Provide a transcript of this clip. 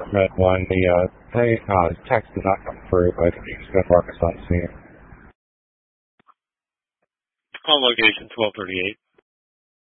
Med 1. The text did not come through, but you can spend markers on scene. On location 1238.